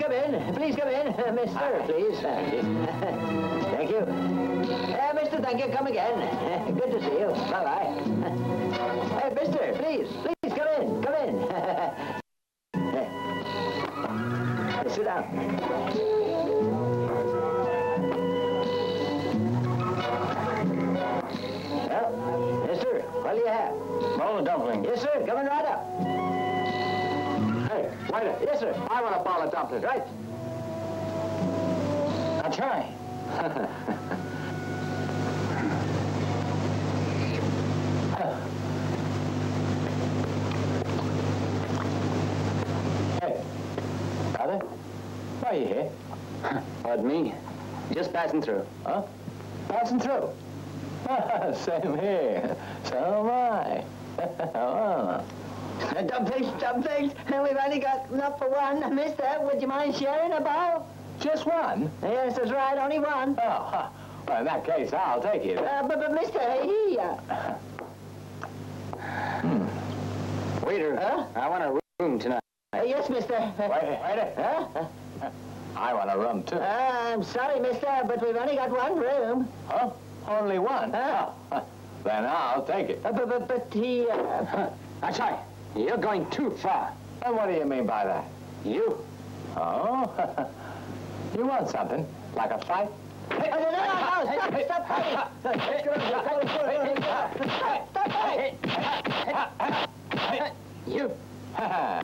come in. Please come in. Mister, please. Thank you. Mister, thank you. Come again. Good to see you. Bye-bye. Hey, mister, please. Please, come in. Come in. Sit down. Well, mister, what do you have? Bowl of dumplings. Yes, sir. Coming right up. Hey, waiter. Yes, sir. I want a bowl of dumplings. Right. Now try. Hey, brother, why are you here? What, me? Just passing through. Huh? Passing through. Same here. So am I. Oh. Dumplings. We've only got enough for one. Mister, would you mind sharing a bowl? Just one? Yes, that's right. Only one. Oh, well, in that case, I'll take it. But mister, he... Waiter, Huh? I want a room tonight. yes, mister. Waiter. Huh? I want a room, too. I'm sorry, mister, but we've only got one room. Huh? Only one? Huh? Then I'll take it. But he... That's right. You're going too far. And what do you mean by that? You? Oh? You want something? Like a fight? No, stop fighting! You?